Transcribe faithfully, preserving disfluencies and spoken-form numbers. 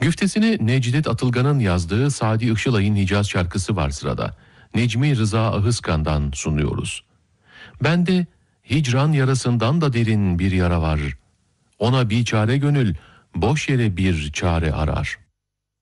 Güftesini Necdet Atılgan'ın yazdığı Sadi Işılay'ın Hicaz şarkısı var sırada. Necmi Rıza Ahıskan'dan sunuyoruz. Bende hicran yarasından da derin bir yara var. Ona bir çare gönül boş yere bir çare arar.